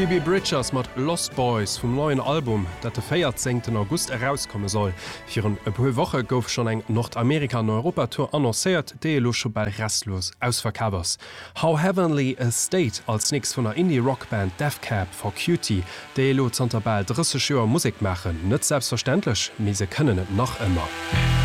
Phoebe Bridgers mat Lost Boys vum neuen Album, dat de 14. August herauskomme soll. Fir een puer Woche gouf schon eng Nordamerika an Europatour annoncéiert, déi lo scho bei restlos ausverkabers. How Heavenly a State als nix vun der Indie-Rockband Death Cab for Cutie, déi lo zanterbal 30 Joer Musik machen, net selbstverständlich, mi se kënnen et noch immer.